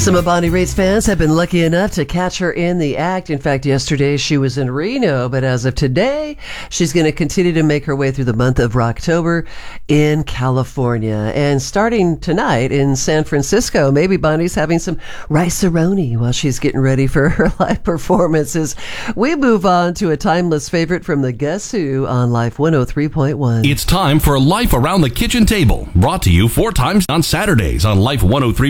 Some of Bonnie Raitt's fans have been lucky enough to catch her in the act. In fact, yesterday she was in Reno, but as of today, she's going to continue to make her way through the month of Rocktober in California. And starting tonight in San Francisco, maybe Bonnie's having some rice-a-roni while she's getting ready for her live performances. We move on to a timeless favorite from the Guess Who on Life 103.1. It's time for Life Around the Kitchen Table, brought to you 4 times on Saturdays on Life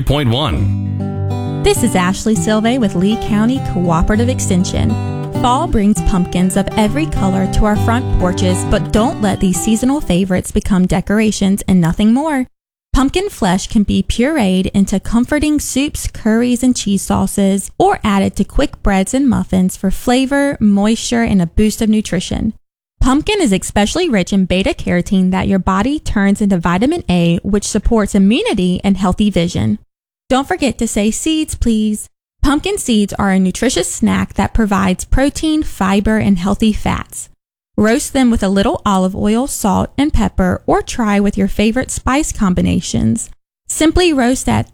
103.1. This is Ashley Silve with Lee County Cooperative Extension. Fall brings pumpkins of every color to our front porches, but don't let these seasonal favorites become decorations and nothing more. Pumpkin flesh can be pureed into comforting soups, curries, and cheese sauces, or added to quick breads and muffins for flavor, moisture, and a boost of nutrition. Pumpkin is especially rich in beta-carotene that your body turns into vitamin A, which supports immunity and healthy vision. Don't forget to say seeds, please. Pumpkin seeds are a nutritious snack that provides protein, fiber, and healthy fats. Roast them with a little olive oil, salt, and pepper, or try with your favorite spice combinations. Simply roast at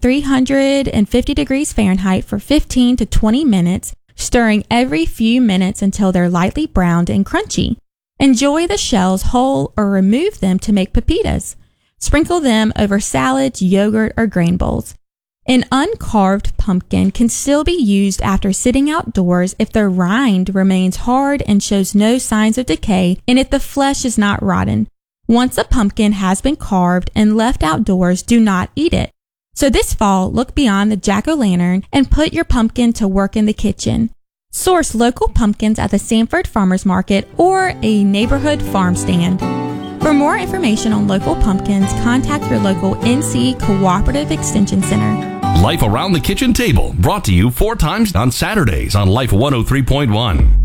350 degrees Fahrenheit for 15 to 20 minutes, stirring every few minutes until they're lightly browned and crunchy. Enjoy the shells whole or remove them to make pepitas. Sprinkle them over salads, yogurt, or grain bowls. An uncarved pumpkin can still be used after sitting outdoors if the rind remains hard and shows no signs of decay and if the flesh is not rotten. Once a pumpkin has been carved and left outdoors, do not eat it. So this fall, look beyond the jack-o'-lantern and put your pumpkin to work in the kitchen. Source local pumpkins at the Sanford Farmers Market or a neighborhood farm stand. For more information on local pumpkins, contact your local NC Cooperative Extension Center. Life Around the Kitchen Table, brought to you 4 times on Saturdays on Life 103.1.